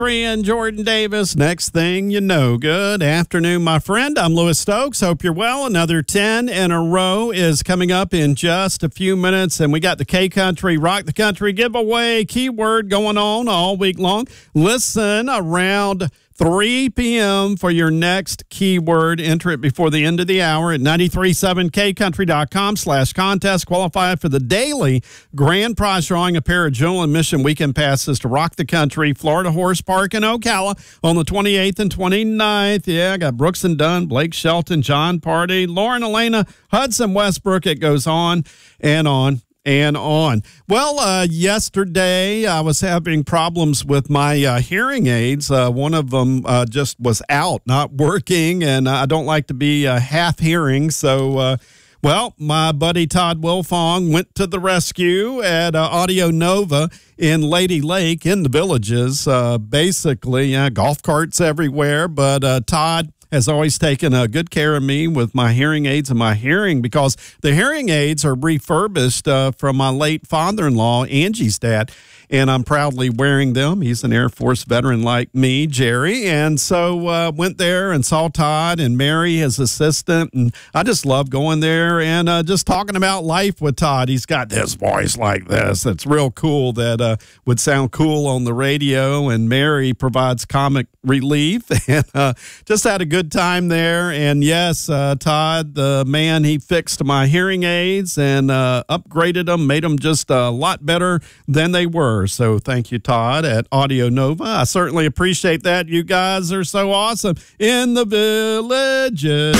And Jordan Davis. Next thing you know, good afternoon, my friend. I'm Louis Stokes. Hope you're well. Another 10 in a row is coming up in just a few minutes, and we got the K-Country Rock the Country giveaway keyword going on all week long. Listen around 3 p.m. for your next keyword. Enter it before the end of the hour at 937kcountry.com/contest. Qualify for the daily grand prize drawing, a pair of Jewel and Mission weekend passes to Rock the Country, Florida Horse Park in Ocala on the 28th and 29th. Yeah, I got Brooks and Dunn, Blake Shelton, John Party, Lauren Elena, Hudson Westbrook. It goes on and on and on. Well, yesterday I was having problems with my hearing aids. One of them just was out, not working, and I don't like to be half hearing. So, well, my buddy Todd Wilfong went to the rescue at Audio Nova in Lady Lake in the Villages. Basically, golf carts everywhere, but Todd has always taken good care of me with my hearing aids and my hearing, because the hearing aids are refurbished from my late father-in-law, Angie's dad, and I'm proudly wearing them. He's an Air Force veteran like me, Jerry, and so went there and saw Todd and Mary, his assistant, and I just love going there and just talking about life with Todd. He's got this voice like this. It's real cool that would sound cool on the radio, and Mary provides comic relief, and just had a good time there. And yes, Todd, the man, he fixed my hearing aids and upgraded them, made them just a lot better than they were. So thank you, Todd, at Audio Nova. I certainly appreciate that. You guys are so awesome in the Villages.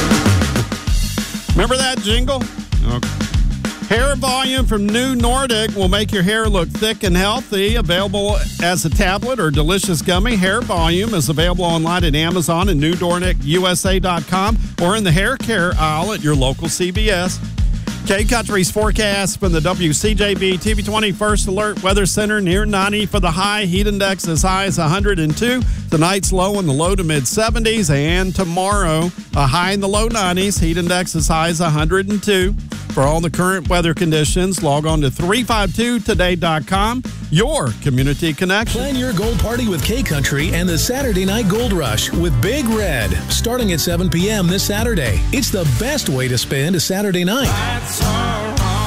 Remember that jingle? Okay. Hair Volume from New Nordic will make your hair look thick and healthy. Available as a tablet or delicious gummy. Hair Volume is available online at Amazon and NewNordicUSA.com or in the hair care aisle at your local CVS. K-Country's forecast from the WCJB TV20 First Alert Weather Center, near 90 for the high. Heat index as high as 102. Tonight's low in the low to mid-70s. And tomorrow, a high in the low 90s. Heat index as high as 102. For all the current weather conditions, log on to 352today.com, your community connection. Plan your gold party with K-Country and the Saturday Night Gold Rush with Big Red, starting at 7 p.m. this Saturday. It's the best way to spend a Saturday night. Lights are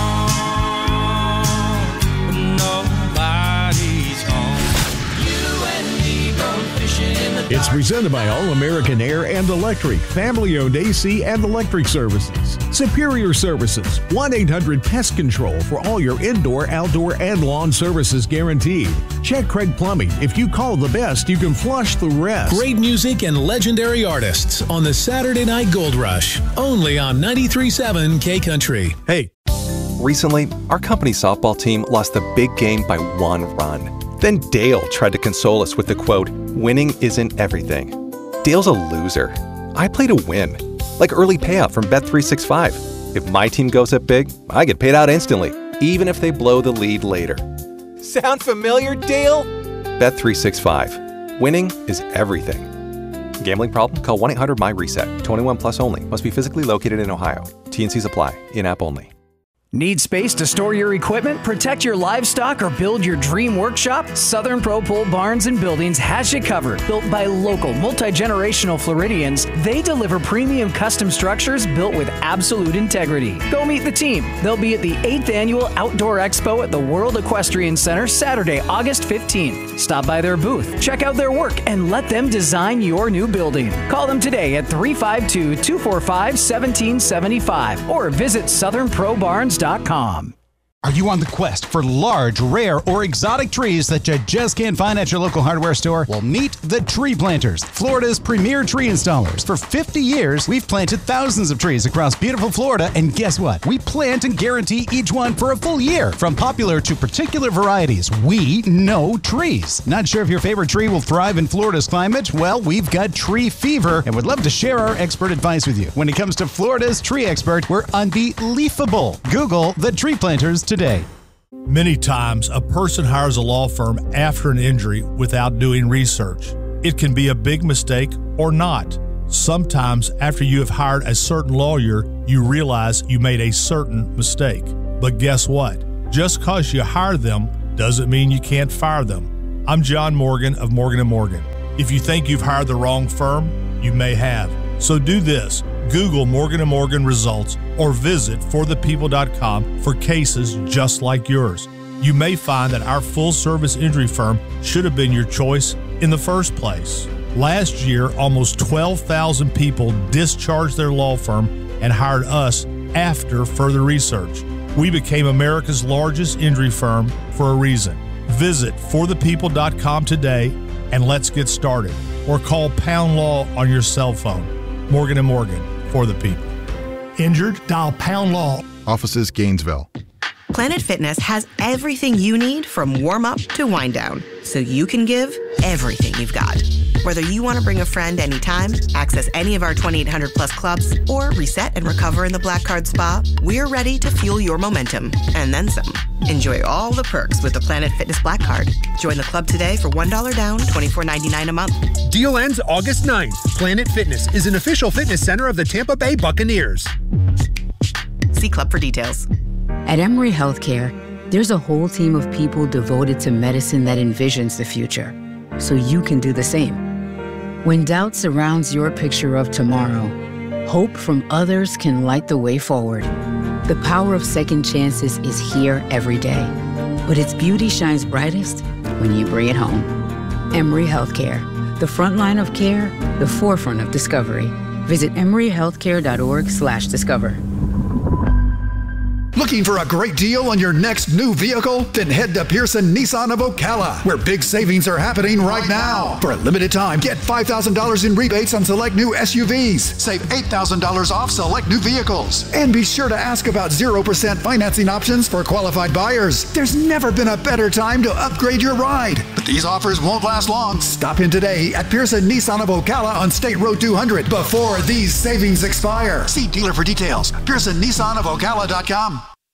on, but nobody's home. You and me go fishing in the dark. It's presented by All American Air and Electric, family-owned AC and electric services. Superior Services, 1-800-PEST CONTROL for all your indoor, outdoor, and lawn services guaranteed. Check Craig Plumbing. If you call the best, you can flush the rest. Great music and legendary artists on the Saturday Night Gold Rush, only on 93.7 K-Country. Hey. Recently, our company's softball team lost the big game by 1 run. Then Dale tried to console us with the quote, "Winning isn't everything." Dale's a loser. I play to win. Like early payout from Bet365. If my team goes up big, I get paid out instantly, even if they blow the lead later. Sound familiar, Dale? Bet365. Winning is everything. Gambling problem? Call 1-800-MY-RESET. 21 plus only. Must be physically located in Ohio. T&Cs apply. In-app only. Need space to store your equipment, protect your livestock, or build your dream workshop? Southern Pro Pole Barns and Buildings has you covered. Built by local, multi-generational Floridians, they deliver premium custom structures built with absolute integrity. Go meet the team. They'll be at the 8th Annual Outdoor Expo at the World Equestrian Center Saturday, August 15th. Stop by their booth, check out their work, and let them design your new building. Call them today at 352-245-1775 or visit southernprobarns.com. Are you on the quest for large, rare, or exotic trees that you just can't find at your local hardware store? Well, meet the Tree Planters, Florida's premier tree installers. For 50 years, we've planted thousands of trees across beautiful Florida, and guess what? We plant and guarantee each one for a full year. From popular to particular varieties, we know trees. Not sure if your favorite tree will thrive in Florida's climate? Well, we've got tree fever and would love to share our expert advice with you. When it comes to Florida's tree expert, we're unbelievable. Google the Tree Planters today. Many times, a person hires a law firm after an injury without doing research. It can be a big mistake or not. Sometimes, after you have hired a certain lawyer, you realize you made a certain mistake. But guess what? Just because you hire them doesn't mean you can't fire them. I'm John Morgan of Morgan & Morgan. If you think you've hired the wrong firm, you may have. So do this. Google Morgan & Morgan results or visit forthepeople.com for cases just like yours. You may find that our full-service injury firm should have been your choice in the first place. Last year, almost 12,000 people discharged their law firm and hired us after further research. We became America's largest injury firm for a reason. Visit forthepeople.com today and let's get started. Or call Pound Law on your cell phone. Morgan & Morgan, for the people. Injured? Dial Pound Law. Offices Gainesville. Planet Fitness has everything you need from warm-up to wind-down, so you can give everything you've got. Whether you want to bring a friend anytime, access any of our 2,800-plus clubs, or reset and recover in the Black Card Spa, we're ready to fuel your momentum, and then some. Enjoy all the perks with the Planet Fitness Black Card. Join the club today for $1 down, $24.99 a month. Deal ends August 9th. Planet Fitness is an official fitness center of the Tampa Bay Buccaneers. See club for details. At Emory Healthcare, there's a whole team of people devoted to medicine that envisions the future, so you can do the same. When doubt surrounds your picture of tomorrow, hope from others can light the way forward. The power of second chances is here every day, but its beauty shines brightest when you bring it home. Emory Healthcare, the front line of care, the forefront of discovery. Visit emoryhealthcare.org/discover. Looking for a great deal on your next new vehicle? Then head to Pearson Nissan of Ocala, where big savings are happening right now. For a limited time, get $5,000 in rebates on select new SUVs. Save $8,000 off select new vehicles. And be sure to ask about 0% financing options for qualified buyers. There's never been a better time to upgrade your ride. But these offers won't last long. Stop in today at Pearson Nissan of Ocala on State Road 200 before these savings expire. See dealer for details. PearsonNissanofOcala.com.